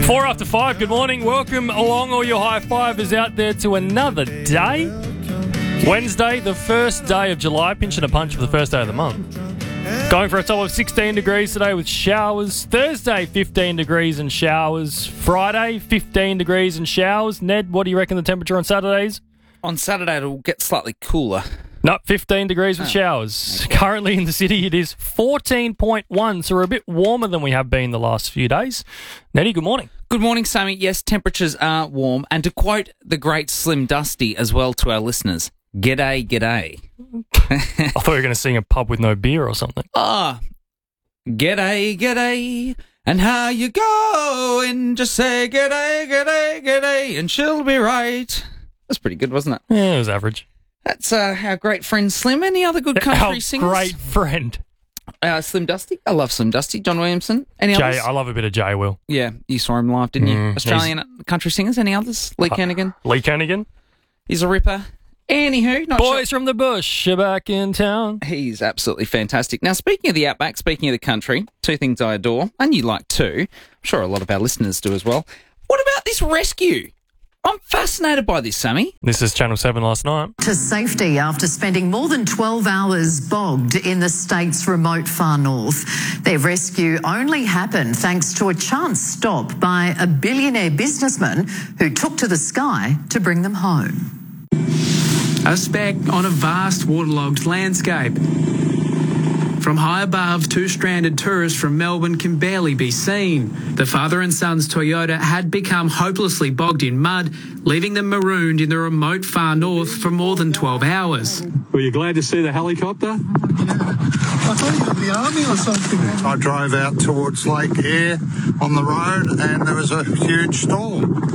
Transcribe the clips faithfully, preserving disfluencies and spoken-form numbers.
Four after five, good morning. Welcome along all your high fivers out there to another day. Wednesday, the first day of July, pinching a punch for the first day of the month. Going for a top of sixteen degrees today with showers. Thursday, fifteen degrees and showers. Friday, fifteen degrees and showers. Ned, what do you reckon the temperature on Saturdays? On Saturday, it'll get slightly cooler. No, fifteen degrees with Oh. showers. Currently in the city, it is fourteen point one, so we're a bit warmer than we have been the last few days. Neddy, good morning. Good morning, Sammy. Yes, temperatures are warm. And to quote the great Slim Dusty as well to our listeners, g'day, g'day. I thought you were going to sing a pub with no beer or something. Ah, g'day, g'day. And how you going? Just say g'day, g'day, g'day, and she'll be right. That's pretty good, wasn't it? Yeah, it was average. That's uh, our great friend Slim. Any other good country Our singers? great friend. Uh, Slim Dusty. I love Slim Dusty. John Williamson. Any Jay, others? I love a bit of Jay Will. Yeah, you saw him live, didn't you? Mm, Australian country singers. Any others? Lee Kanigan. Lee Kanigan. He's a ripper. Anywho, not Boys sure. from the bush are back in town. He's absolutely fantastic. Now, speaking of the outback, speaking of the country, two things I adore, and you like too. I'm sure a lot of our listeners do as well. What about this rescue? I'm fascinated by this, Sammy. This is Channel seven last night. To safety after spending more than twelve hours bogged in the state's remote far north. Their rescue only happened thanks to a chance stop by a billionaire businessman who took to the sky to bring them home. A speck on a vast waterlogged landscape. From high above, two stranded tourists from Melbourne can barely be seen. The father and son's Toyota had become hopelessly bogged in mud, leaving them marooned in the remote far north for more than twelve hours. Were you glad to see the helicopter? I thought you were the army or something. I drove out towards Lake Eyre on the road and there was a huge storm.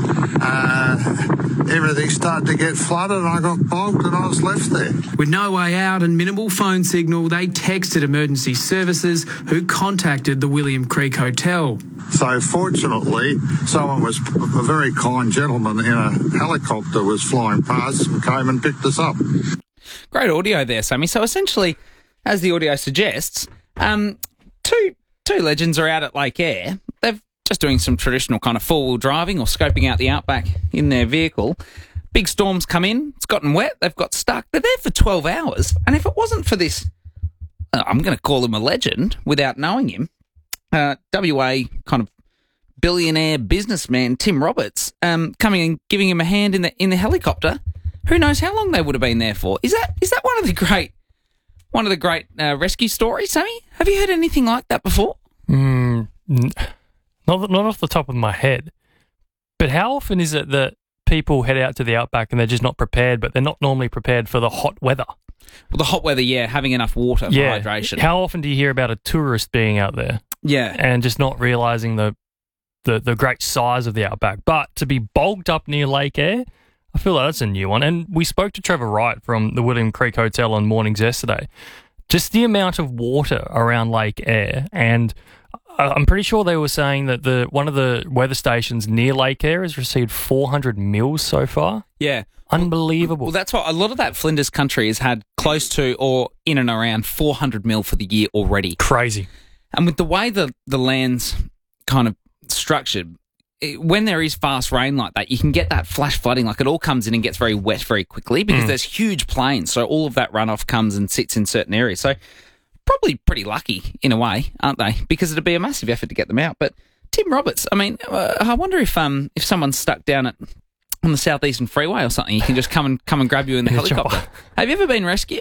Uh, everything started to get flooded and I got bogged and I was left there. With no way out and minimal phone signal, they texted emergency services who contacted the William Creek Hotel. So fortunately, someone was, a very kind gentleman in a helicopter was flying past and came and picked us up. Great audio there, Sammy. So essentially, as the audio suggests, um, two two legends are out at Lake Eyre. They're just doing some traditional kind of four-wheel driving or scoping out the outback in their vehicle. Big storms come in. It's gotten wet. They've got stuck. They're there for twelve hours. And if it wasn't for this, uh, I'm going to call him a legend without knowing him, uh, W A kind of billionaire businessman Tim Roberts um, coming and giving him a hand in the in the helicopter. Who knows how long they would have been there for? Is that is that one of the great one of the great uh, rescue stories, Sammy? Have you heard anything like that before? Mm, n- not, not off the top of my head. But how often is it that people head out to the outback and they're just not prepared, but they're not normally prepared for the hot weather? Well, the hot weather, yeah, having enough water for Yeah. hydration. How often do you hear about a tourist being out there yeah. and just not realising the, the, the great size of the outback? But to be bogged up near Lake Eyre, I feel like that's a new one. And we spoke to Trevor Wright from the William Creek Hotel on Mornings yesterday. Just the amount of water around Lake Eyre, and I- I'm pretty sure they were saying that the one of the weather stations near Lake Eyre has received four hundred mils so far. Yeah. Unbelievable. Well, that's what a lot of that Flinders country has had close to or in and around four hundred mil for the year already. Crazy. And with the way the, the land's kind of structured, it, when there is fast rain like that, you can get that flash flooding. Like it all comes in and gets very wet very quickly because Mm. there's huge plains. So all of that runoff comes and sits in certain areas. So probably pretty lucky in a way, aren't they? Because it'd be a massive effort to get them out. But Tim Roberts, I mean, uh, I wonder if um if someone's stuck down at on the Southeastern Freeway or something, you can just come and come and grab you in the Yeah, helicopter. sure. Have you ever been rescued?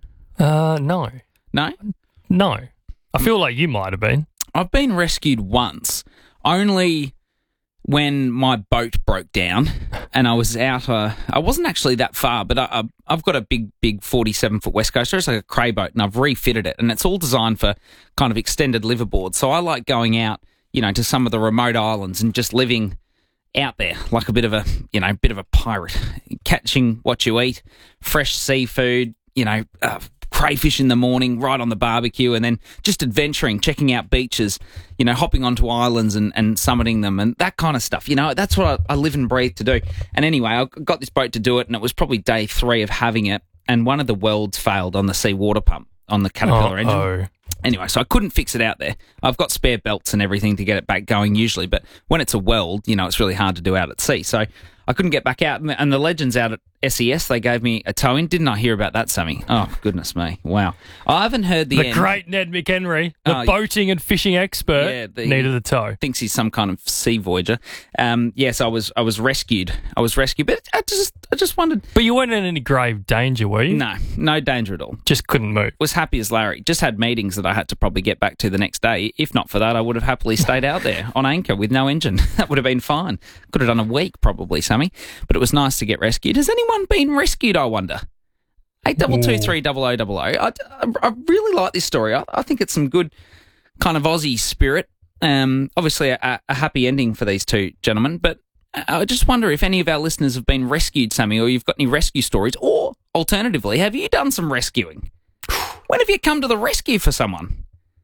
Uh, no. No? No. I feel like you might have been. I've been rescued once, only when my boat broke down and I was out. Uh, I wasn't actually that far, but I, I, I've got a big, big forty-seven foot West Coaster. It's like a cray boat, and I've refitted it, and it's all designed for kind of extended liverboard. So I like going out, you know, to some of the remote islands and just living out there like a bit of a, you know, bit of a pirate, catching what you eat, fresh seafood, you know, uh, crayfish in the morning, right on the barbecue, and then just adventuring, checking out beaches, you know, hopping onto islands and, and summiting them and that kind of stuff. You know, that's what I, I live and breathe to do. And anyway, I got this boat to do it, and it was probably day three of having it, and one of the welds failed on the seawater pump on the Caterpillar Oh, engine. oh. Anyway, so I couldn't fix it out there. I've got spare belts and everything to get it back going usually, but when it's a weld, you know, it's really hard to do out at sea. So I couldn't get back out. And the, and the legends out at S E S, they gave me a tow-in. Didn't I hear about that, Sammy? Oh, goodness me. Wow. I haven't heard the The end. great Ned McHenry, the Oh, boating and fishing expert, yeah, the- needed a tow. Thinks he's some kind of sea voyager. Um, yes, I was I was rescued. I was rescued, but I just I just wondered. But you weren't in any grave danger, were you? No, no danger at all. Just couldn't move. Was happy as Larry. Just had meetings that I had to probably get back to the next day. If not for that, I would have happily stayed out there on anchor with no engine. That would have been fine. Could have done a week probably, Sammy. But it was nice to get rescued. Has anyone been rescued, I wonder? eight two two three double oh double oh. I, I really like this story. I, I think it's some good kind of Aussie spirit. Um, obviously, a, a happy ending for these two gentlemen. But I just wonder if any of our listeners have been rescued, Sammy, or you've got any rescue stories. Or, alternatively, have you done some rescuing? When have you come to the rescue for someone?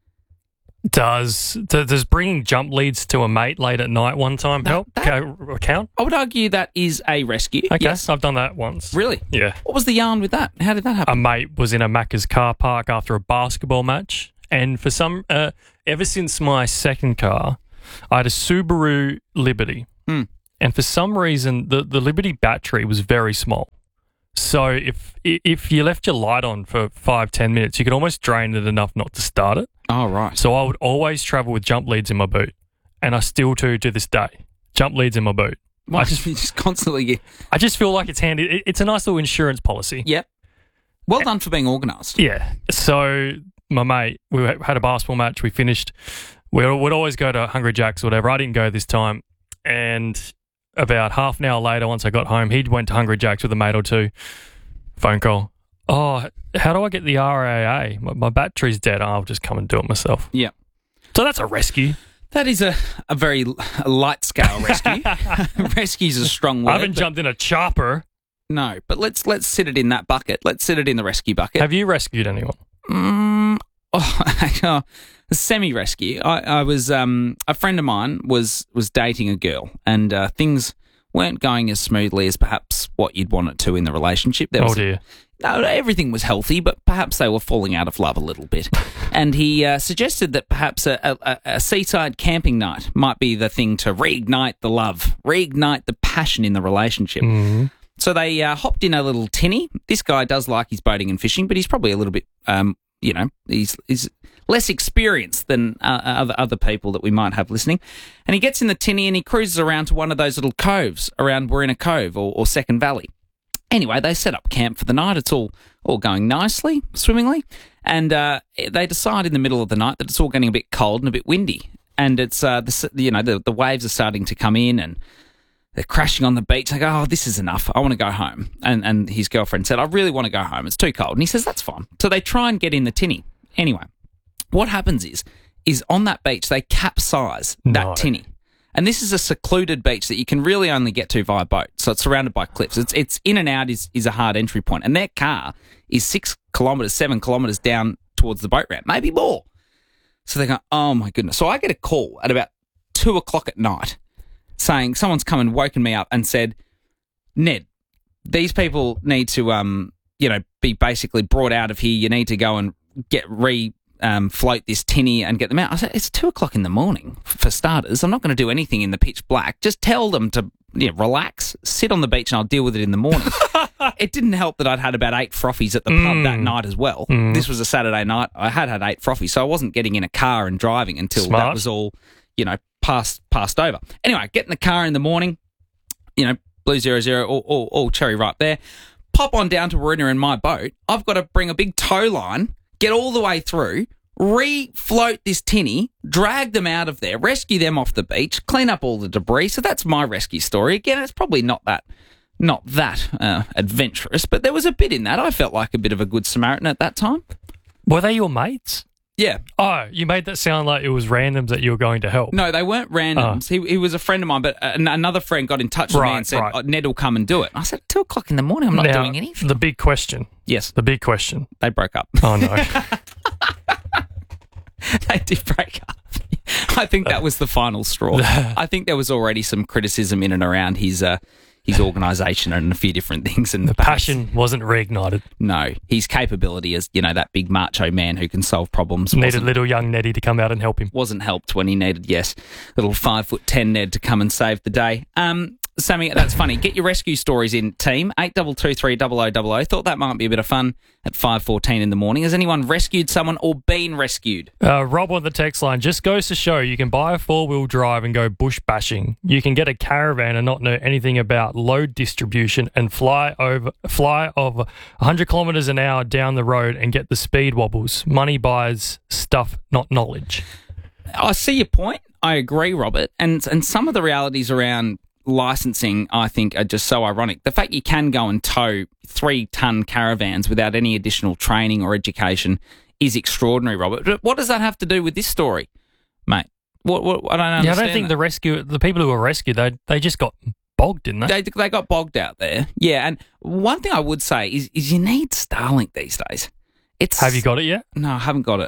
Does does bringing jump leads to a mate late at night one time help? that- Ca- count? I would argue that is a rescue. Okay, Yes. I've done that once. Really? Yeah. What was the yarn with that? How did that happen? A mate was in a Macca's car park after a basketball match, and for some, uh, ever since my second car, I had a Subaru Liberty, Hmm. and for some reason, the, the Liberty battery was very small. So if if you left your light on for five ten minutes, you could almost drain it enough not to start it. Oh, right. So I would always travel with jump leads in my boot, and I still do to this day. Jump leads in my boot. Why I just, just just constantly... I just feel like it's handy. It, it's a nice little insurance policy. Yep. Well done for being organised. Yeah. So my mate, we had a basketball match. We finished. We would always go to Hungry Jack's or whatever. I didn't go this time. And about half an hour later, once I got home, he went to Hungry Jack's with a mate or two. Phone call. Oh, how do I get the R A A? My, my battery's dead. I'll just come and do it myself. Yeah. So that's a rescue. That is a, a very a light scale rescue. Rescue's a strong word. I haven't but- jumped in a chopper. No, but let's let's sit it in that bucket. Let's sit it in the rescue bucket. Have you rescued anyone? Mm, oh, semi-rescue. I, I was um, a friend of mine was was dating a girl, and uh, things weren't going as smoothly as perhaps what you'd want it to in the relationship. There Oh, was, dear. No, everything was healthy, but perhaps they were falling out of love a little bit. And he uh, suggested that perhaps a, a, a seaside camping night might be the thing to reignite the love, reignite the passion in the relationship. Mm-hmm. So they uh, hopped in a little tinny. This guy does like his boating and fishing, but he's probably a little bit, um, you know, he's, he's less experienced than uh, other other people that we might have listening. And he gets in the tinny and he cruises around to one of those little coves around Warina Cove or, or Second Valley. Anyway, they set up camp for the night. It's all all going nicely, swimmingly. And uh, they decide in the middle of the night that it's all getting a bit cold and a bit windy. And it's, uh, the, you know, the, the waves are starting to come in and they're crashing on the beach. They go, oh, this is enough. I want to go home. And and his girlfriend said, I really want to go home. It's too cold. And he says, that's fine. So they try and get in the tinny. Anyway, what happens is, is on that beach, they capsize that No. tinny. And this is a secluded beach that you can really only get to via boat. So it's surrounded by cliffs. It's it's in and out is, is a hard entry point. And their car is six kilometres, seven kilometres down towards the boat ramp, maybe more. So they go, oh my goodness. So I get a call at about two o'clock at night saying someone's come and woken me up and said, Ned, these people need to, um, you know, be basically brought out of here. You need to go and get re... Um, float this tinny and get them out. I said, it's two o'clock in the morning for starters. I'm not going to do anything in the pitch black. Just tell them to you know, relax, sit on the beach and I'll deal with it in the morning. It didn't help that I'd had about eight frothies at the Mm. pub that night as well. Mm. This was a Saturday night. I had had eight frothies, so I wasn't getting in a car and driving until that Smart. was all, you know, passed passed over. Anyway, get in the car in the morning, you know, Blue Zero Zero, all, all, all cherry right there. Pop on down to Warina in my boat. I've got to bring a big tow line, get all the way through, re-float this tinny, drag them out of there, rescue them off the beach, clean up all the debris. So that's my rescue story. Again, it's probably not that not that uh, adventurous, but there was a bit in that. I felt like a bit of a good Samaritan at that time. Were they your mates? Yeah. Oh, you made that sound like it was randoms that you were going to help. No, they weren't randoms. He, he was a friend of mine, but an- another friend got in touch with me Right, and said, right. oh, Ned will come and do it. I said, two o'clock in the morning, I'm not Now, doing anything. The big question. Yes, The big question. they broke up. Oh, no. They did break up. I think that was the final straw. I think there was already some criticism in and around his uh, his organisation and a few different things. And The passion wasn't reignited. No, his capability as, you know, that big macho man who can solve problems Needed wasn't, little young Neddy to come out and help him. wasn't helped when he needed, yes, little five foot ten Ned to come and save the day. Um, Sammy, that's funny. Get your rescue stories in, team. eight two two three double oh double oh. Thought that might be a bit of fun at five fourteen in the morning. Has anyone rescued someone or been rescued? Uh, Rob on the text line just goes to show you can buy a four-wheel drive and go bush bashing. You can get a caravan and not know anything about load distribution and fly over fly of one hundred kilometres an hour down the road and get the speed wobbles. Money buys stuff, not knowledge. I see your point. I agree, Robert. And and some of the realities around licensing, I think, are just so ironic. The fact you can go and tow three-ton caravans without any additional training or education is extraordinary, Robert. But what does that have to do with this story, mate? What, what I don't understand. Yeah, I don't think that. the rescue, the people who were rescued, they they just got bogged, didn't they? They, they got bogged out there. Yeah, and one thing I would say is, is you need Starlink these days. It's, Have you got it yet? No, I haven't got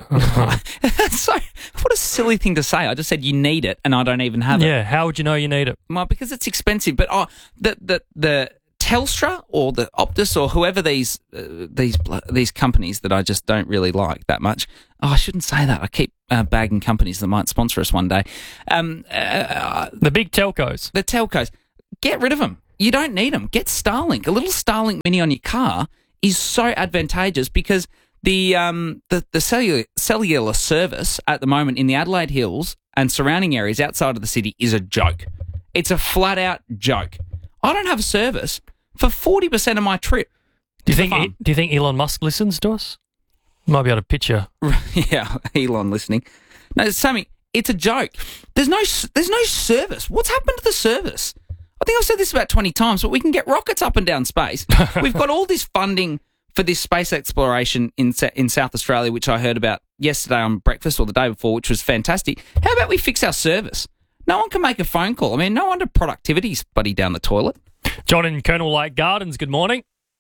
it. So, what a silly thing to say. I just said you need it, and I don't even have it. Yeah, how would you know you need it? Well, because it's expensive. But oh, the the the Telstra or the Optus or whoever these uh, these these companies that I just don't really like that much. Oh, I shouldn't say that. I keep uh, bagging companies that might sponsor us one day. Um, uh, The big telcos. the telcos, get rid of them. You don't need them. Get Starlink. A little Starlink Mini on your car is so advantageous because the um the the cellular cellular service at the moment in the Adelaide Hills and surrounding areas outside of the city is a joke. It's a flat out joke. I don't have service for forty percent of my trip. Do you to think? the farm. Do you think Elon Musk listens to us? Might be able to picture. Yeah, Elon listening. No, Sammy, it's a joke. There's no there's no service. What's happened to the service? I think I've said this about twenty times, but we can get rockets up and down space. We've got all this funding for this space exploration in in South Australia, which I heard about yesterday on breakfast or the day before, which was fantastic. How about we fix our service? No one can make a phone call. I mean, no wonder productivity's buddy down the toilet. John in Colonel Lake Gardens, good morning.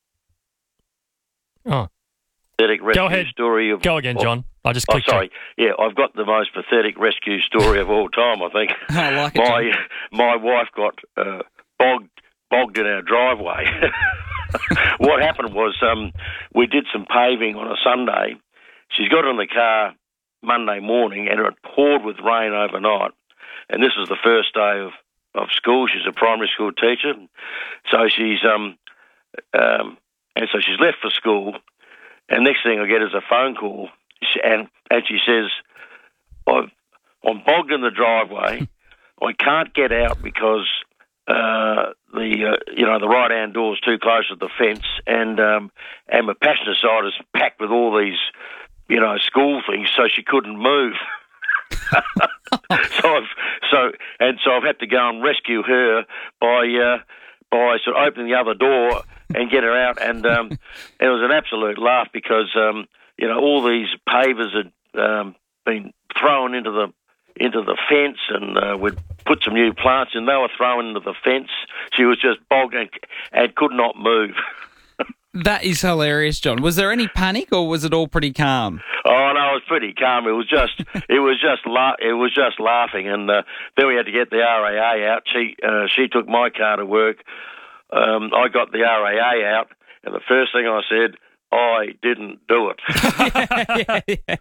Oh, Pathetic rescue go ahead. Story of, Go again, John. I just Oh, clicked. sorry. Yeah, I've got the most pathetic rescue story of all time, I think. I like it, My John. my wife got uh, bogged bogged in our driveway. What happened was um, we did some paving on a Sunday. She's got in the car Monday morning, and it poured with rain overnight. And this was the first day of, of school. She's a primary school teacher, so she's um um and so she's left for school. And next thing I get is a phone call, and and she says, I've, I'm bogged in the driveway. I can't get out because uh, the uh, you know the right hand door is too close to the fence, and um, and my passenger side is packed with all these you know school things, so she couldn't move. so I've so and so I've had to go and rescue her by uh, by sort of opening the other door and get her out, and um, it was an absolute laugh because um, you know all these pavers had um, been thrown into the into the fence, and uh, we'd put some new plants in. They were thrown into the fence. She was just bogged and, and could not move. That is hilarious, John. Was there any panic, or was it all pretty calm? Oh no, it was pretty calm. It was just, it was just, la- it was just laughing, and uh, then we had to get the R A A out. She, uh, she took my car to work. Um, I got the R A A out, and the first thing I said, I didn't do it.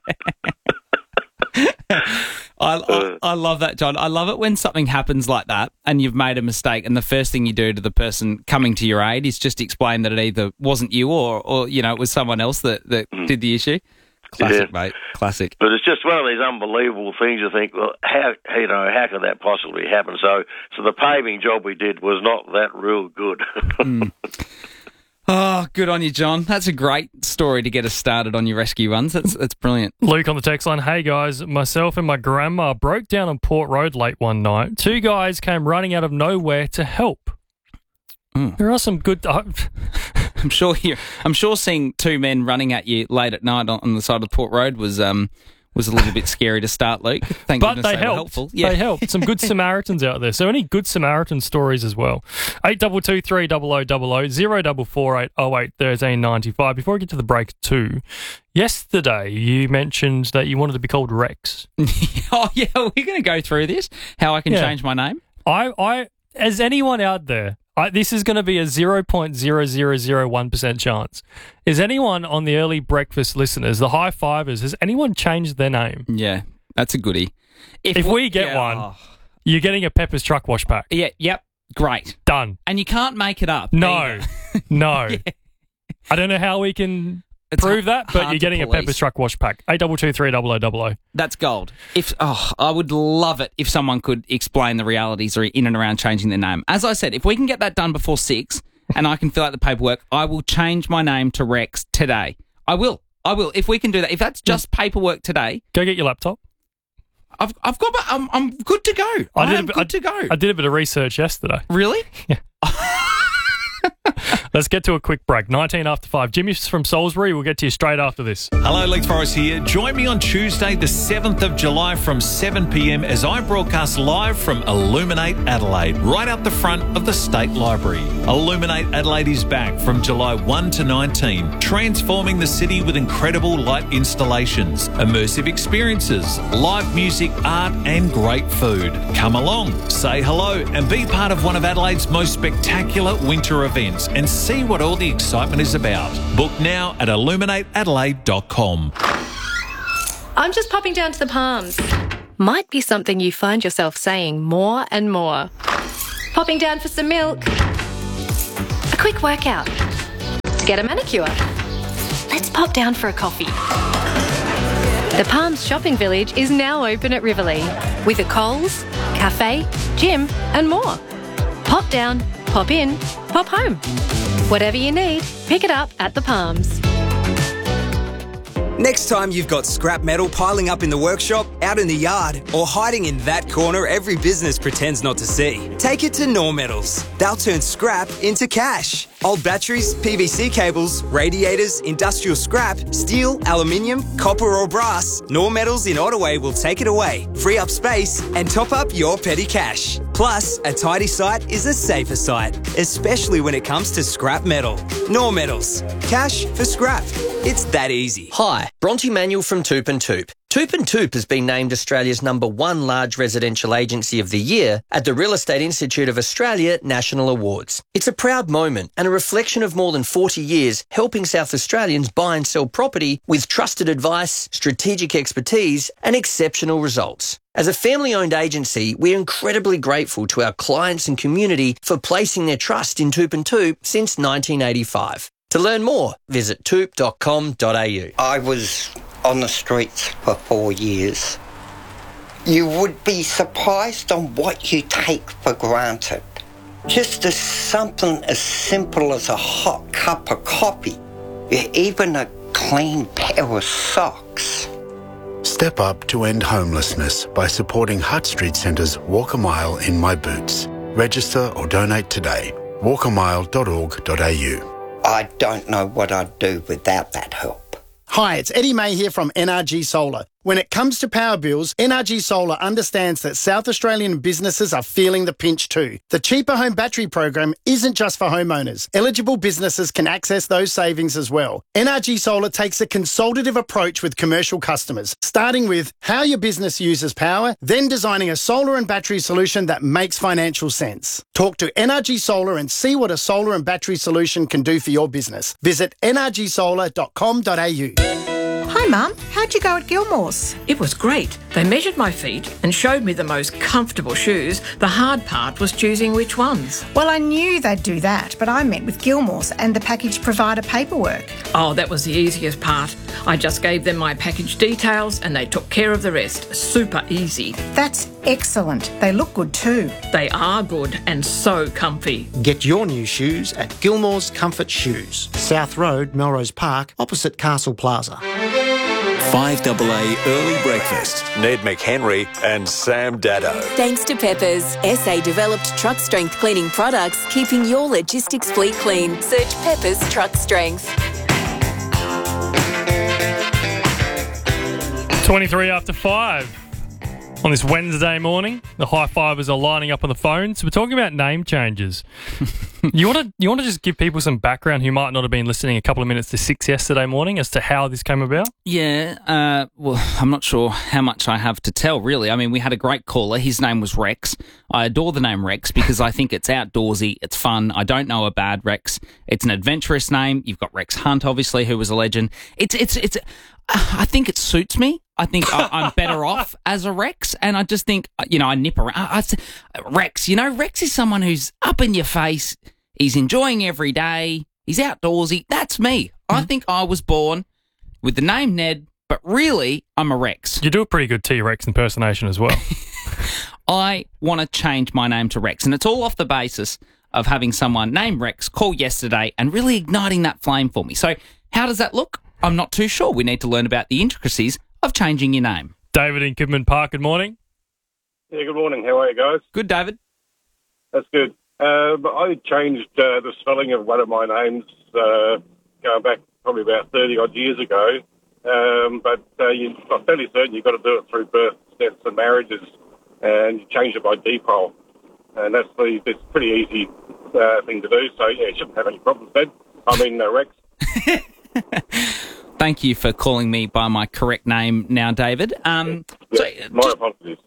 I, I, I love that, John. I love it when something happens like that and you've made a mistake, and the first thing you do to the person coming to your aid is just explain that it either wasn't you or, or you know, it was someone else that, that mm. did the issue. Classic, yeah. mate. Classic. But it's just one of these unbelievable things. You think, well, how you know how could that possibly happen? So, so the paving job we did was not that real good. mm. Oh, good on you, John. That's a great story to get us started on your rescue runs. That's that's brilliant. Luke on the text line, hey guys, myself and my grandma broke down on Port Road late one night. Two guys came running out of nowhere to help. Mm. There are some good... Uh, I'm sure you I'm sure seeing two men running at you late at night on, on the side of Port Road was um was a little bit scary to start, Luke. Thank but goodness they, they helped. were helpful. Yeah. They helped. Some good Samaritans out there. So any good Samaritan stories as well. eight two two three double oh double oh, zero four four eight oh eight one three nine five. Before we get to the break too, yesterday you mentioned that you wanted to be called Rex. Oh yeah, we're going to go through this. How I can yeah. change my name. I, I, as anyone out there, I, this is going to be a zero point zero zero zero one percent chance. Is anyone on the early breakfast listeners, the high fivers, has anyone changed their name? Yeah, that's a goodie. If we get yeah, one, oh. you're getting a Pepper's truck wash pack. Yeah, yep, great. Done. And you can't make it up. No, either. no. Yeah. I don't know how we can It's prove that, but hard you're to getting a police. Pepper's truck wash pack. eight two two three zero zero zero zero. That's gold. If oh, I would love it if someone could explain the realities or in and around changing their name. As I said, if we can get that done before six and I can fill out the paperwork, I will change my name to Rex today. I will. I will. If we can do that. If that's just paperwork today. Go get your laptop. I've, I've got my, I'm, I'm good to go. I, I did am a bit, good I, to go. I did a bit of research yesterday. Really? Yeah. Let's get to a quick break. nineteen after five. Jimmy's from Salisbury. We'll get to you straight after this. Hello, Lex Forrest here. Join me on Tuesday, the seventh of July from seven p.m. as I broadcast live from Illuminate Adelaide, right out the front of the State Library. Illuminate Adelaide is back from July first to nineteenth, transforming the city with incredible light installations, immersive experiences, live music, art and great food. Come along, say hello and be part of one of Adelaide's most spectacular winter events and see what all the excitement is about. Book now at illuminate adelaide dot com. I'm just popping down to the Palms. Might be something you find yourself saying more and more. Popping down for some milk. A quick workout. To get a manicure. Let's pop down for a coffee. The Palms Shopping Village is now open at Riverlea with a Coles, cafe, gym and more. Pop down, pop in, pop home. Whatever you need, pick it up at the Palms. Next time you've got scrap metal piling up in the workshop, out in the yard, or hiding in that corner every business pretends not to see, take it to Nor Metals. They'll turn scrap into cash. Old batteries, P V C cables, radiators, industrial scrap, steel, aluminium, copper or brass, Nor Metals in Ottaway will take it away, free up space and top up your petty cash. Plus, a tidy site is a safer site, especially when it comes to scrap metal. Nor Metals. Cash for scrap. It's that easy. Hi, Bronte Manuel from Toop and Toop. Toop and Toop has been named Australia's number one large residential agency of the year at the Real Estate Institute of Australia National Awards. It's a proud moment and a reflection of more than forty years helping South Australians buy and sell property with trusted advice, strategic expertise and exceptional results. As a family-owned agency, we're incredibly grateful to our clients and community for placing their trust in Toop and Toop since nineteen eighty-five. To learn more, visit toop dot com dot a u. I was on the streets for four years. You would be surprised on what you take for granted. Just as something as simple as a hot cup of coffee, even a clean pair of socks. Step up to end homelessness by supporting Hutt Street Centre's Walk a Mile in My Boots. Register or donate today. walk a mile dot org dot a u. I don't know what I'd do without that help. Hi, it's Eddie May here from N R G Solar. When it comes to power bills, N R G Solar understands that South Australian businesses are feeling the pinch too. The Cheaper Home Battery program isn't just for homeowners. Eligible businesses can access those savings as well. N R G Solar takes a consultative approach with commercial customers, starting with how your business uses power, then designing a solar and battery solution that makes financial sense. Talk to N R G Solar and see what a solar and battery solution can do for your business. Visit n r g solar dot com dot a u. Hi Mum, how'd you go at Gilmore's? It was great. They measured my feet and showed me the most comfortable shoes. The hard part was choosing which ones. Well, I knew they'd do that, but I met with Gilmore's and the package provider paperwork. Oh, that was the easiest part. I just gave them my package details and they took care of the rest. Super easy. That's excellent. They look good too. They are good and so comfy. Get your new shoes at Gilmore's Comfort Shoes, South Road, Melrose Park, opposite Castle Plaza. five A A Early Breakfast. Ned McHenry and Sam Daddo. Thanks to Peppers, S A-developed truck strength cleaning products, keeping your logistics fleet clean. Search Peppers Truck Strength. twenty-three after five On this Wednesday morning, the high fivers are lining up on the phone. So we're talking about name changes. you want to you want to just give people some background who might not have been listening a couple of minutes to six yesterday morning as to how this came about? Yeah, uh, well, I'm not sure how much I have to tell, really. I mean, we had a great caller. His name was Rex. I adore the name Rex because I think it's outdoorsy, it's fun. I don't know a bad Rex. It's an adventurous name. You've got Rex Hunt, obviously, who was a legend. It's it's it's. I think it suits me. I think I, I'm better off as a Rex, and I just think, you know, I nip around. I, I, Rex, you know, Rex is someone who's up in your face. He's enjoying every day. He's outdoorsy. That's me. Mm-hmm. I think I was born with the name Ned, but really, I'm a Rex. You do a pretty good T-Rex impersonation as well. I want to change my name to Rex, and it's all off the basis of having someone named Rex call yesterday and really igniting that flame for me. So how does that look? I'm not too sure. We need to learn about the intricacies of changing your name. David in Kidman Park, good morning. Yeah, good morning. How are you guys? Good, David. That's good. Um, I changed uh, the spelling of one of my names uh, going back probably about thirty-odd years ago. Um, but uh, you, I'm fairly certain you've got to do it through births, deaths and marriages, and you change it by default. And that's the it's a pretty easy uh, thing to do. So, yeah, you shouldn't have any problems then. I mean, uh, Rex. Thank you for calling me by my correct name now, David. Um, yeah, so, my just, apologies.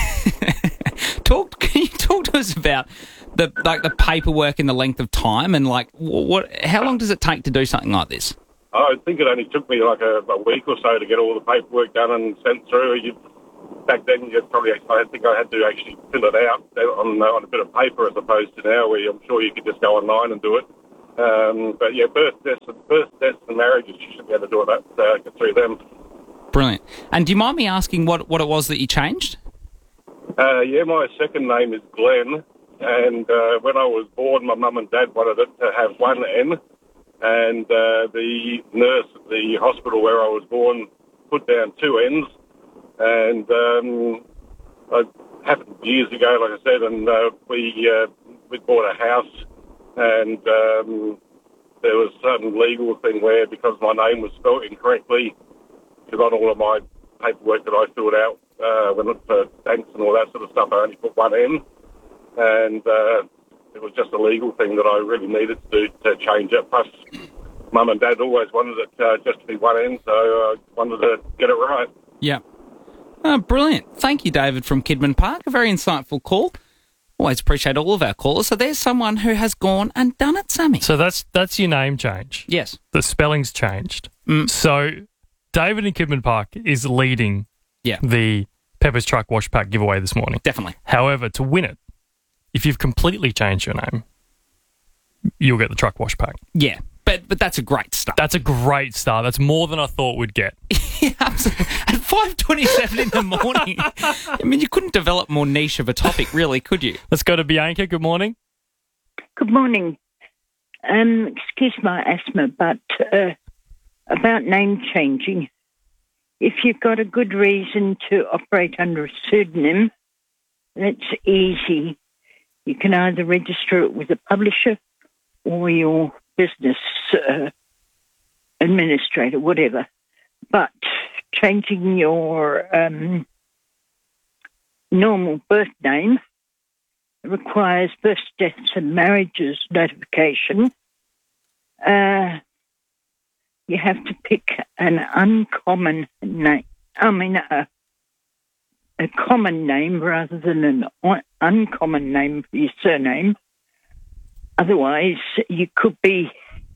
talk. Can you talk to us about the like the paperwork and the length of time, and like what? How long does it take to do something like this? I think it only took me like a, a week or so to get all the paperwork done and sent through. You, back then, you probably I think I had to actually fill it out on on a bit of paper as opposed to now, where I'm sure you could just go online and do it. Um, but yeah, birth, deaths, birth, deaths and marriages, you should be able to do that uh, get through them. Brilliant. And do you mind me asking what, what it was that you changed? Uh, yeah, my second name is Glenn, and uh, when I was born, my mum and dad wanted it to have one N, and uh, the nurse at the hospital where I was born put down two N's, and um, it happened years ago, like I said, and uh, we uh, we bought a house. And um, there was a certain legal thing where, because my name was spelled incorrectly, because on all of my paperwork that I filled out uh, when it for banks and all that sort of stuff, I only put one N. And uh, it was just a legal thing that I really needed to do to change it. Plus, Mum and Dad always wanted it uh, just to be one N, so I wanted to get it right. Yeah. Oh, brilliant. Thank you, David from Kidman Park. A very insightful call. Always appreciate all of our callers. So there's someone who has gone and done it, Sammy. So that's that's your name change. Yes. The spelling's changed. Mm. So David in Kidman Park is leading yeah. the Pepper's Truck Wash Pack giveaway this morning. Definitely. However, to win it, if you've completely changed your name, you'll get the Truck Wash Pack. Yeah. But but that's a great start. That's a great start. That's more than I thought we'd get. Yeah, absolutely. At five twenty-seven in the morning. I mean, you couldn't develop more niche of a topic, really, could you? Let's go to Bianca. Good morning. Good morning. Um, excuse my asthma, but uh, about name changing. If you've got a good reason to operate under a pseudonym, that's easy. You can either register it with a publisher or your business uh, administrator, whatever. But changing your um, normal birth name requires birth, deaths and marriages notification. Uh, you have to pick an uncommon name. I mean, a, a common name rather than an un- uncommon name for your surname. Otherwise, you could be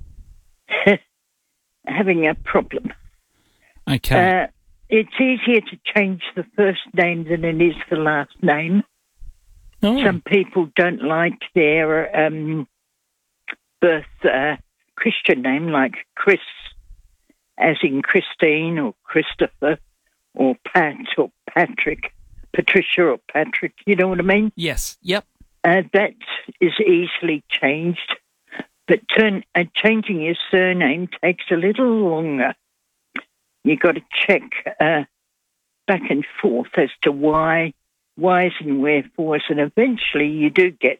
having a problem. Okay. Uh, it's easier to change the first name than it is the last name. Oh. Some people don't like their um, birth uh, Christian name, like Chris, as in Christine or Christopher or Pat or Patrick, Patricia or Patrick. You know what I mean? Yes. Yep. Uh, that is easily changed, but turn, uh, changing your surname takes a little longer. You've got to check uh, back and forth as to why, whys and wherefores, and eventually you do get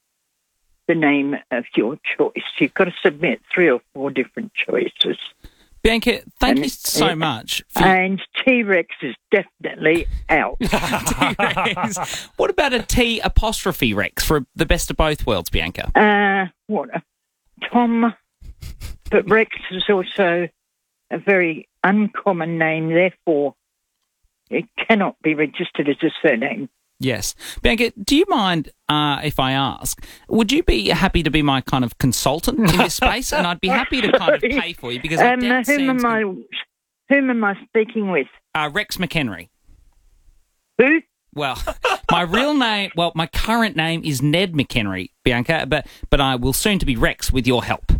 the name of your choice. You've got to submit three or four different choices. Bianca, thank And- you so yeah. much. For And T-Rex is definitely out. T-Rex. What about a T apostrophe Rex for the best of both worlds, Bianca? Uh, what? Tom, but Rex is also a very uncommon name, therefore it cannot be registered as a surname. Yes. Bianca, do you mind uh, if I ask, would you be happy to be my kind of consultant in this space? And I'd be happy to kind of pay for you because I um, doubt whom Sam's am I? gonna- Whom am I speaking with? Uh, Rex McHenry. Who? Well, my real name, well, my current name is Ned McHenry, Bianca, but but I will soon to be Rex with your help.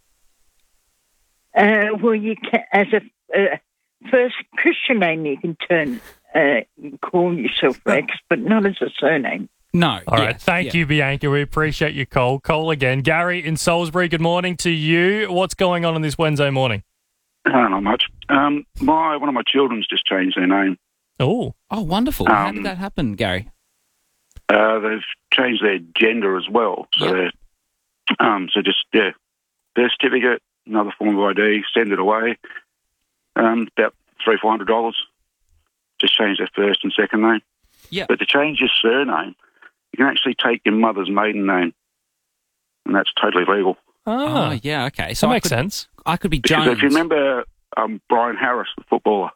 Uh, well, you can, as a uh, first Christian name, you can turn uh, call yourself Rex, but not as a surname. No. All right. Thank you, Bianca. We appreciate your call. Call again. Gary in Salisbury, good morning to you. What's going on on this Wednesday morning? Uh, not much. Um, my one of my children's just changed their name. Oh. Oh, wonderful. How Um, did that happen, Gary? Uh, they've changed their gender as well. So they're, um, so just yeah, birth certificate, another form of I D, send it away. Um, about three four hundred dollars. Just change their first and second name. Yeah. But to change your surname, you can actually take your mother's maiden name, and that's totally legal. Oh, yeah, okay. So that I makes could, sense. I could be Because Jones. if you remember um, Brian Harris, the footballer,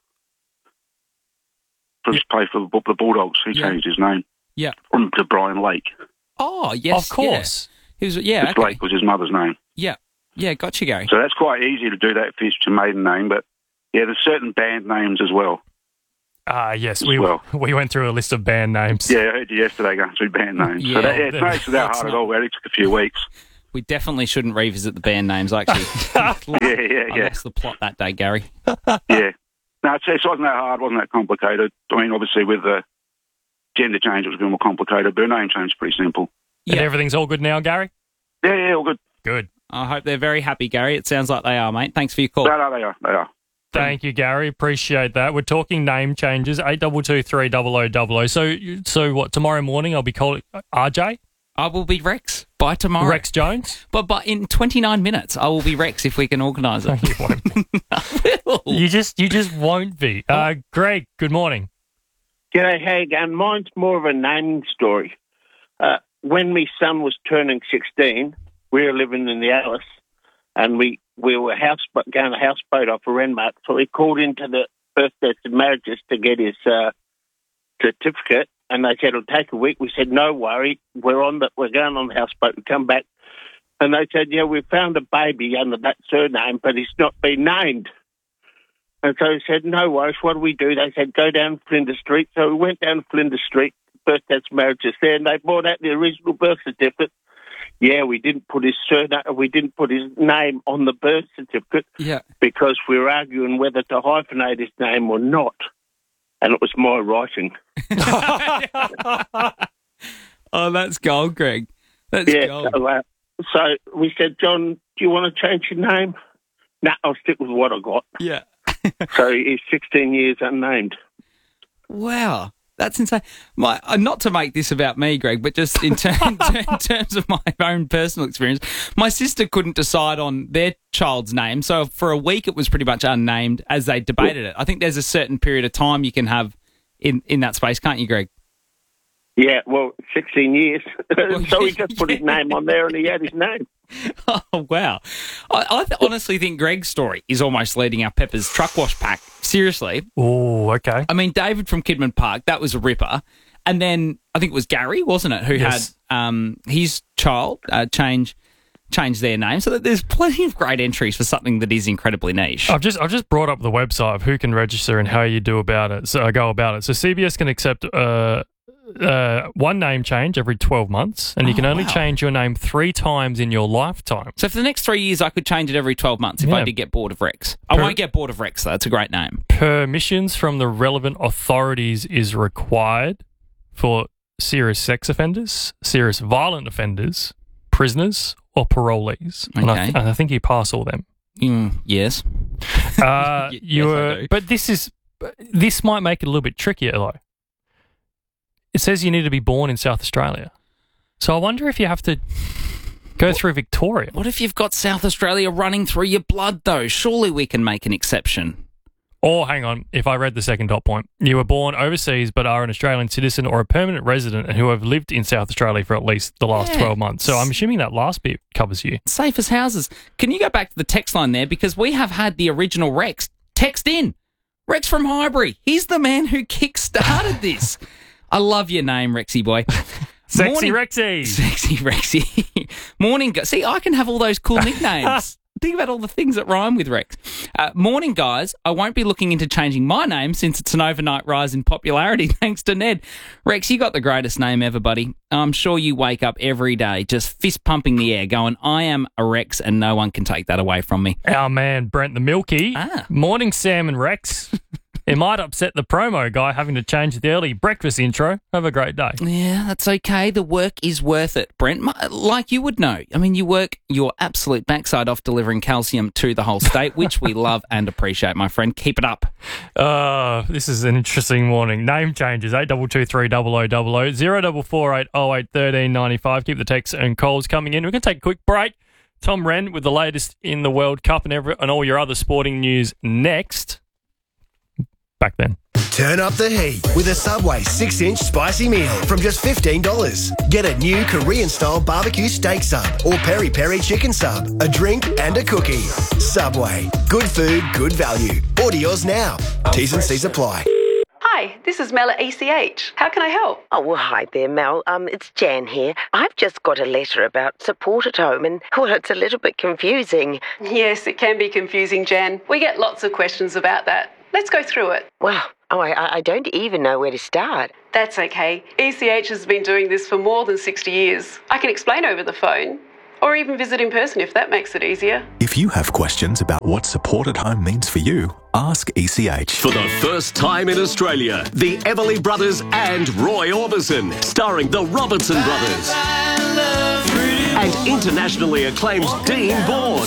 who used to play for the, the Bulldogs, he Yeah. changed his name Yeah. from to Brian Lake. Oh, yes. Of course. Yeah. He was, yeah, Because okay. Lake was his mother's name. Yeah. Yeah, gotcha, Gary. So that's quite easy to do that if it's your maiden name. But yeah, there's certain band names as well. Ah, yes. As We well. we went through a list of band names. Yeah, I heard you yesterday going through band names. Yeah, so that, yeah, it's not actually that that's hard at not- all. It only took a few weeks. We definitely shouldn't revisit the band names, actually. Yeah, yeah, I yeah. lost the plot that day, Gary. Yeah. No, it's, it wasn't that hard, wasn't that complicated. I mean, obviously with the gender change, it was a bit more complicated, but her name change is pretty simple. And everything's all good now, Gary? Yeah, yeah, all good. Good. I hope they're very happy, Gary. It sounds like they are, mate. Thanks for your call. No, no, they are. They are. Thank you, Gary. Appreciate that. We're talking name changes. Eight double two three double o double o. So, so what? Tomorrow morning, I'll be calling R J. I will be Rex by tomorrow. Rex Jones. But but in twenty-nine minutes, I will be Rex if we can organise it. You won't be. You just you just won't be. Uh, Greg, good morning. G'day, how you going? Mine's more of a naming story. Uh, when my son was turning sixteen, we were living in the Alice, and we, we were houseboat, going a houseboat off a Renmark, so we called into the birthdays and marriages to get his uh, certificate, and they said it'll take a week. We said, no worry, we're on the, we're going on the houseboat and come back. And they said, yeah, we found a baby under that surname, but he's not been named. And so he said, no worries, what do we do? They said, go down Flinders Street. So we went down Flinders Street, birthdays and marriages there, and they brought out the original birth certificate. Yeah, we didn't put his surname, we didn't put his name on the birth certificate Yeah. because we were arguing whether to hyphenate his name or not. And it was my writing. Oh, that's gold, Greg. That's yeah, gold. so, uh, so we said, John, do you want to change your name? No, I'll stick with what I got. Yeah. So he's sixteen years unnamed. Wow. That's insane. My, uh, not to make this about me, Greg, but just in, ter- in terms of my own personal experience, my sister couldn't decide on their child's name. So for a week, it was pretty much unnamed as they debated it. I think there's a certain period of time you can have in, in that space, can't you, Greg? Yeah, well, sixteen years. So he just put his name on there and he had his name. Oh, wow. I, I th- honestly think Greg's story is almost leading our Pepper's truck wash pack. Seriously. Oh, okay. I mean, David from Kidman Park, that was a ripper. And then I think it was Gary, wasn't it, who Yes. had um, his child uh, change change their name. So that there's plenty of great entries for something that is incredibly niche. I've just I've just brought up the website of who can register and how you do about it. So I go about it. So C B S can accept uh, uh, one name change every twelve months, and you Oh, can only wow. change your name three times in your lifetime. So for the next three years, I could change it every twelve months if Yeah. I did get bored of Rex. I Per- won't get bored of Rex, though. It's a great name. Permissions from the relevant authorities is required for serious sex offenders, serious violent offenders, prisoners, or parolees. And I, Okay. th- and I think you pass all them. Mm, yes. Uh, Y- you yes, I were, do. but this is this might make it a little bit trickier though. It says you need to be born in South Australia, so I wonder if you have to Go through Victoria. What if you've got South Australia running through your blood, though? Surely we can make an exception. Or, hang on, if I read the second dot point, you were born overseas but are an Australian citizen or a permanent resident and who have lived in South Australia for at least the last Yeah. twelve months. So I'm assuming that last bit covers you. Safe as houses. Can you go back to the text line there? Because we have had the original Rex text in. Rex from Highbury. He's the man who kick-started this. I love your name, Rexy boy. Sexy Rexy. Sexy Rexy. Morning. Gu- See, I can have all those cool nicknames. Think about all the things that rhyme with Rex. Uh, morning, guys. I won't be looking into changing my name since it's an overnight rise in popularity thanks to Ned. Rex, you got the greatest name ever, buddy. I'm sure you wake up every day just fist pumping the air going, I am a Rex and no one can take that away from me. Our man, Brent the Milky. Ah. Morning, Sam and Rex. It might upset the promo guy having to change the early breakfast intro. Have a great day. Yeah, that's okay. The work is worth it, Brent. M- Like you would know. I mean, you work your absolute backside off delivering calcium to the whole state, which we love and appreciate, my friend. Keep it up. Uh, this is an interesting morning. Name changes, eight two two three zero zero zero zero, zero four four eight oh eight one three nine five. Keep the texts and calls coming in. We're going to take a quick break. Tom Wren with the latest in the World Cup and, every, and all your other sporting news next. Back then. Turn up the heat with a Subway six inch spicy meal from just fifteen dollars. Get a new Korean-style barbecue steak sub or peri-peri chicken sub, a drink and a cookie. Subway. Good food, good value. Order yours now. T's and C's apply. Hi, this is Mel at E C H. How can I help? Oh, well, hi there, Mel. Um, it's Jan here. I've just got a letter about support at home and, well, it's a little bit confusing. Yes, it can be confusing, Jan. We get lots of questions about that. Let's go through it. Well, oh, I, I don't even know where to start. That's okay. E C H has been doing this for more than sixty years. I can explain over the phone, or even visit in person if that makes it easier. If you have questions about what support at home means for you, ask E C H. For the first time in Australia, the Everly Brothers and Roy Orbison, starring the Robertson Brothers. And internationally acclaimed Dean Bourne.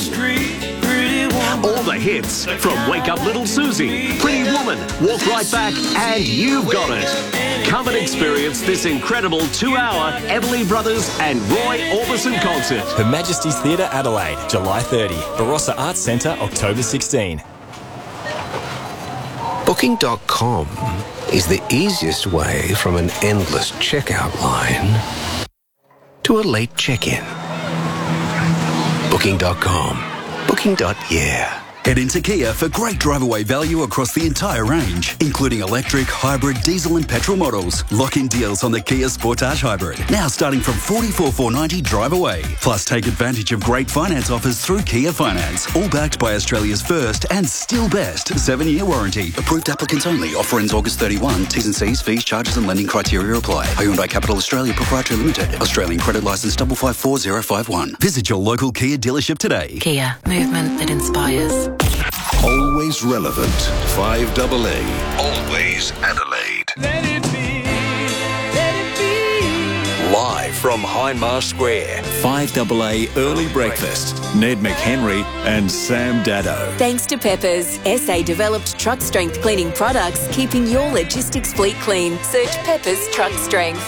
All the hits from Wake Up Little Susie, Pretty Woman, Walk Right Back, and You've Got It. Come and experience this incredible two-hour Everly Brothers and Roy Orbison concert. Her Majesty's Theatre, Adelaide, July thirtieth. Barossa Arts Centre, October sixteenth. Booking dot com is the easiest way from an endless checkout line to a late check-in. Booking dot com. Booking. Yeah. Head into Kia for great drive-away value across the entire range, including electric, hybrid, diesel and petrol models. Lock-in deals on the Kia Sportage Hybrid, now starting from forty-four thousand four hundred ninety dollars drive-away. Plus, take advantage of great finance offers through Kia Finance, all backed by Australia's first and still best seven-year warranty. Approved applicants only. Offer ends August thirty-first. T's and C's, fees, charges and lending criteria apply. Hyundai Capital Australia Proprietary Limited. Australian credit licence five five four zero five one. Visit your local Kia dealership today. Kia. Movement that inspires. Always relevant. five double A. Always Adelaide. Let it be, let it be. Live from Hindmarsh Square. five double A Early Breakfast. Ned McHenry and Sam Dado. Thanks to Peppers, S A-developed truck strength cleaning products, keeping your logistics fleet clean. Search Peppers Truck Strength.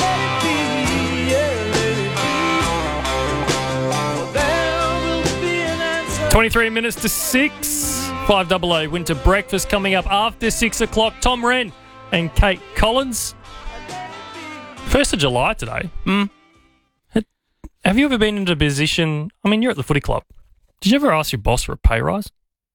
twenty-three minutes to six. five double A Winter Breakfast coming up after six o'clock. Tom Wren and Kate Collins. first of July today. Mm. Have you ever been into a position... I mean, you're at the footy club. Did you ever ask your boss for a pay rise?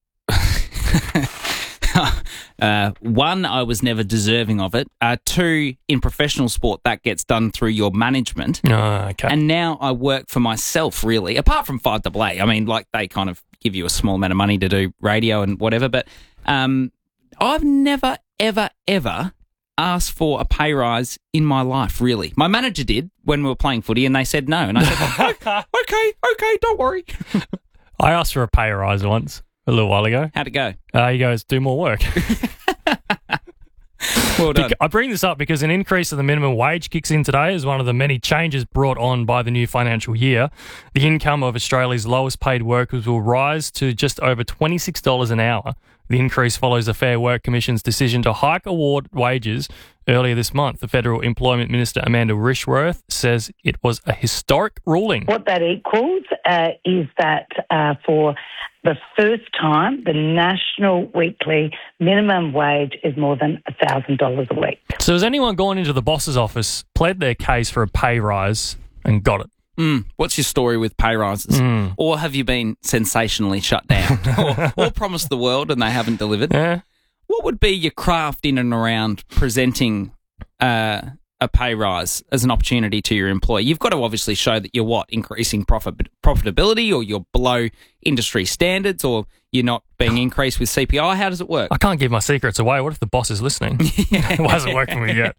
Uh, one, I was never deserving of it. Uh, two, in professional sport, that gets done through your management. Oh, okay. And now I work for myself, really. Apart from five double A, I mean, like they kind of give you a small amount of money to do radio and whatever. But um, I've never, ever, ever asked for a pay rise in my life, really. My manager did when we were playing footy, and they said no. And I said, okay, okay, okay, don't worry. I asked for a pay rise once. A little while ago. How'd it go? Uh, he goes, do more work. Well done. I bring this up because an increase of the minimum wage kicks in today as one of the many changes brought on by the new financial year. The income of Australia's lowest paid workers will rise to just over twenty-six dollars an hour. The increase follows the Fair Work Commission's decision to hike award wages earlier this month. The Federal Employment Minister, Amanda Rishworth, says it was a historic ruling. What that equals uh, is that uh, for the first time, the national weekly minimum wage is more than one thousand dollars a week. So has anyone gone into the boss's office, pled their case for a pay rise and got it? Mm, what's your story with pay rises? Mm. Or have you been sensationally shut down? or, or promised the world and they haven't delivered? Yeah. What would be your craft in and around presenting uh, a pay rise as an opportunity to your employee? You've got to obviously show that you're what? Increasing profit, profitability, or you're below industry standards, or you're not being increased with C P I. How does it work? I can't give my secrets away. What if the boss is listening? It hasn't worked for me yet.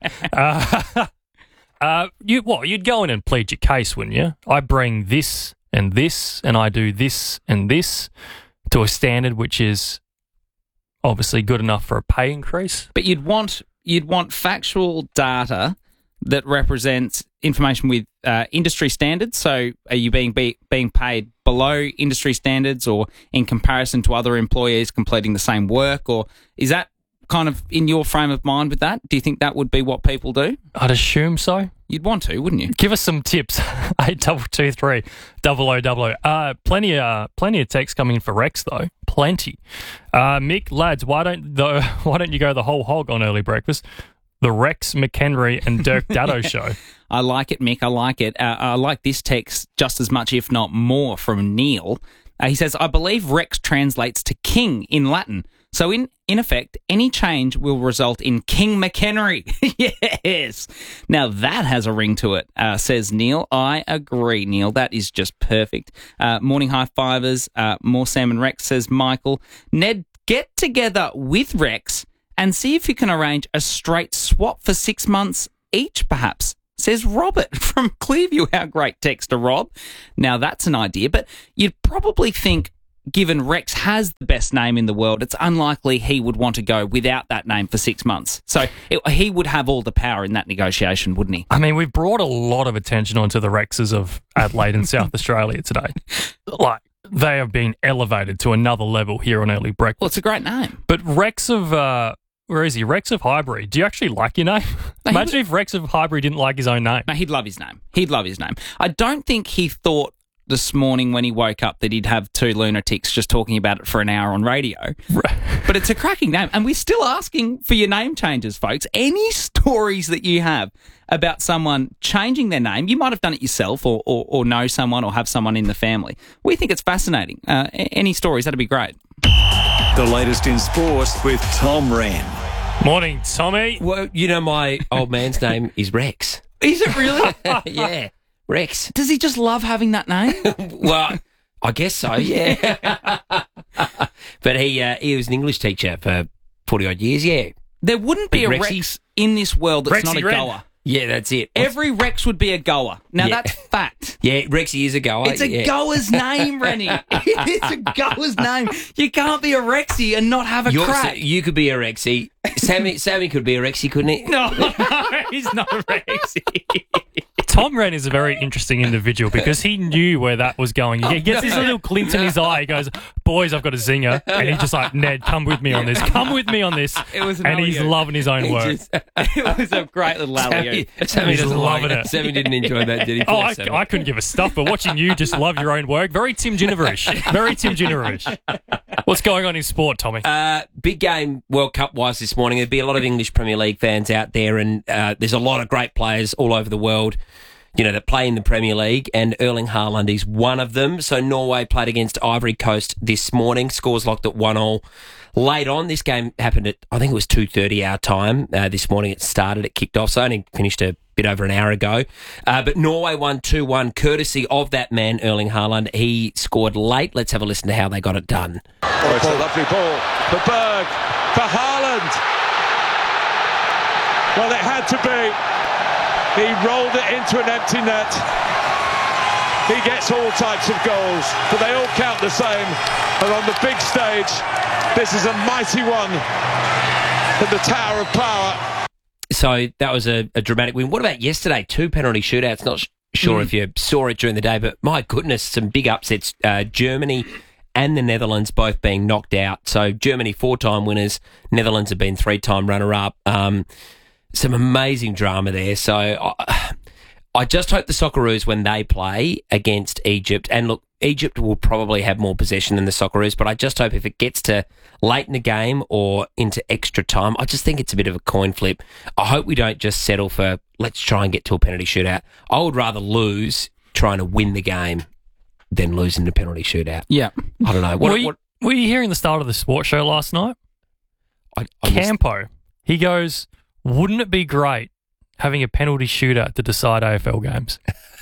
Uh, Uh, you what? You'd go in and plead your case, wouldn't you? I bring this and this, and I do this and this to a standard which is obviously good enough for a pay increase. But you'd want you'd want factual data that represents information with uh, industry standards. So, are you being be, being paid below industry standards, or in comparison to other employees completing the same work, or is that kind of in your frame of mind with that? Do you think that would be what people do? I'd assume so. You'd want to, wouldn't you? Give us some tips. Eight double two three double o double o. Uh, plenty of plenty of text coming in for Rex though. Plenty. Uh, Mick, lads, why don't the why don't you go the whole hog on early breakfast? The Rex McHenry and Dirk Datto show. I like it, Mick. I like it. Uh, I like this text just as much, if not more, from Neil. Uh, he says, I believe Rex translates to king in Latin. So in, in effect, any change will result in King McHenry. Yes. Now that has a ring to it, uh, says Neil. I agree, Neil. That is just perfect. Uh, morning high fivers. Uh, more Sam and Rex, says Michael. Ned, get together with Rex and see if you can arrange a straight swap for six months each, perhaps, says Robert from Clearview. How great text to Rob. Now that's an idea, but you'd probably think, given Rex has the best name in the world, it's unlikely he would want to go without that name for six months. So it, he would have all the power in that negotiation, wouldn't he? I mean, we've brought a lot of attention onto the Rexes of Adelaide and South Australia today. Like, they have been elevated to another level here on Early Breakfast. Well, it's a great name. But Rex of, uh, where is he? Rex of Highbury. Do you actually like your name? No, Imagine would, if Rex of Highbury didn't like his own name. No, he'd love his name. He'd love his name. I don't think he thought this morning when he woke up that he'd have two lunatics just talking about it for an hour on radio. But it's a cracking name. And we're still asking for your name changes, folks. Any stories that you have about someone changing their name, you might have done it yourself or, or, or know someone or have someone in the family. We think it's fascinating. Uh, any stories, that'd be great. The latest in sport with Tom Wren. Morning, Tommy. Well, you know, my old man's name is Rex. Is it really? Yeah. Rex. Does he just love having that name? Well, I guess so, yeah. But he uh, he was an English teacher for forty odd years, yeah. There wouldn't be Big a Rexy. Rex in this world that's Rexy not a Red. goer. Yeah, that's it. Every Rex would be a goer. Now, Yeah. that's fact. Yeah, Rexy is a goer. It's a yeah. goer's name, Rennie. It's a goer's name. You can't be a Rexy and not have a You're- crack. You could be a Rexy. Sammy, Sammy could be a Rexy, couldn't he? No, he's not a Rexy. Tom Wren is a very interesting individual because he knew where that was going. He gets this little glint in his eye. He goes, boys, I've got a zinger. And he's just like, Ned, come with me on this. Come with me on this. It was an and he's alley-oop. loving his own He work. just- It was a great little alley-oop. Sammy, Sammy He's doesn't loving like it. Sammy didn't enjoy that, did he? Oh, Poor I, Sammy. I couldn't give a stuff, but watching you just love your own work, very Tim Gineverish. Very Tim Gineverish. What's going on in sport, Tommy? Uh, big game World Cup wise this morning. There'd be a lot of English Premier League fans out there, and uh, there's a lot of great players all over the world, you know, that play in the Premier League, and Erling Haaland is one of them. So Norway played against Ivory Coast this morning. Scores locked at one all. Late on, this game happened at, I think it was two thirty our time. Uh, this morning it started, it kicked off, so only finished a bit over an hour ago. Uh, but Norway won two one, courtesy of that man, Erling Haaland. He scored late. Let's have a listen to how they got it done. Oh, it's a lovely ball for Berg, for Haaland. Well, it had to be. He rolled it into an empty net. He gets all types of goals, but they all count the same. And on the big stage, this is a mighty one at the Tower of Power. So that was a, a dramatic win. What about yesterday? Two penalty shootouts. Not sh- sure mm. if you saw it during the day, but my goodness, some big upsets. Uh, Germany and the Netherlands both being knocked out. So Germany four-time winners. Netherlands have been three-time runner-up. Um, some amazing drama there. So I, I just hope the Socceroos, when they play against Egypt, and look, Egypt will probably have more possession than the Socceroos, but I just hope if it gets to late in the game or into extra time, I just think it's a bit of a coin flip. I hope we don't just settle for, let's try and get to a penalty shootout. I would rather lose trying to win the game than losing the penalty shootout. Yeah. I don't know. What, were, you, what, were you hearing the start of the sports show last night? I, I Campo, he goes, wouldn't it be great having a penalty shootout to decide A F L games?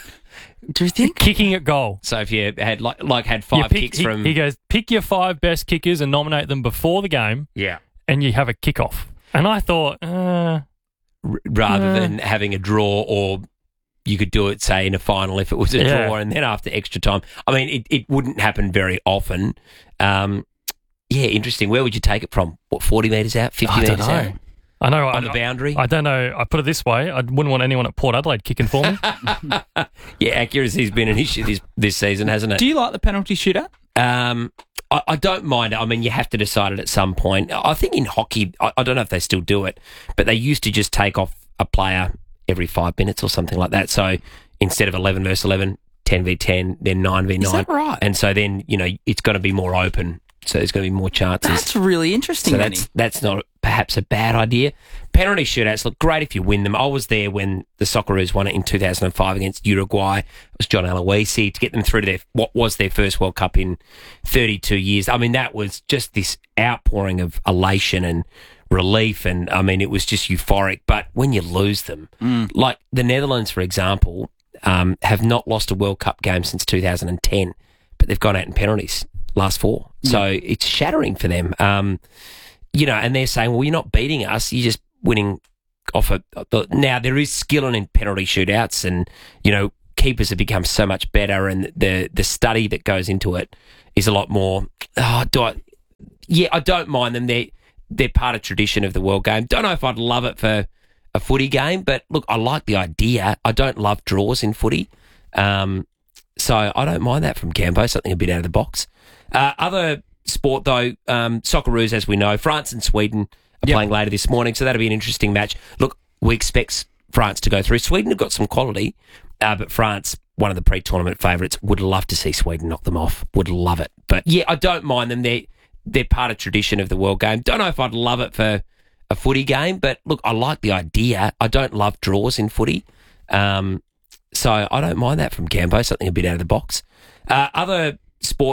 Do you think? Kicking at goal. So if you had like like had five pick, kicks he, from... He goes, pick your five best kickers and nominate them before the game. Yeah. And you have a kickoff. And I thought... Uh, R- rather uh, than having a draw, or you could do it, say, in a final if it was a Yeah. draw, and then after extra time. I mean, it, it wouldn't happen very often. Um, yeah, interesting. Where would you take it from? What, forty metres out, fifty I don't metres know. out? I know. On I, the boundary? I don't know. I put it this way. I wouldn't want anyone at Port Adelaide kicking for me. Yeah, accuracy's been an issue this, this season, hasn't it? Do you like the penalty shootout? Um, I, I don't mind it. I mean, you have to decide it at some point. I think in hockey, I, I don't know if they still do it, but they used to just take off a player every five minutes or something like that. So instead of eleven versus eleven, ten v ten, then nine v nine. Is that right? And so then, you know, it's going to be more open. So there's going to be more chances. That's really interesting, So Benny. that's, that's not perhaps a bad idea. Penalty shootouts look great if you win them. I was there when the Socceroos won it in two thousand five against Uruguay. It was John Aloisi to get them through to their what was their first World Cup in thirty-two years. I mean, that was just this outpouring of elation and relief, and I mean, it was just euphoric. But when you lose them, Mm. like the Netherlands, for example, um, have not lost a World Cup game since two thousand ten, but they've gone out in penalties last four. So it's shattering for them. Um, you know, and they're saying, well, you're not beating us, you're just winning off a... Now, there is skill in penalty shootouts, and, you know, keepers have become so much better, and the the study that goes into it is a lot more... Oh, do I... Yeah, I don't mind them. They're, they're part of tradition of the world game. Don't know if I'd love it for a footy game, but look, I like the idea. I don't love draws in footy. Um, so I don't mind that from Campo, something a bit out of the box. Uh, other sport, though, um, Socceroos, as we know, France and Sweden are Yep. playing later this morning, so that'll be an interesting match. Look, we expect France to go through. Sweden have got some quality, uh, but France, one of the pre-tournament favourites, would love to see Sweden knock them off. Would love it. But, yeah, I don't mind them. They're, they're part of tradition of the world game. Don't know if I'd love it for a footy game, but, look, I like the idea. I don't love draws in footy. Um, so I don't mind that from Campo, something a bit out of the box. Uh, other sport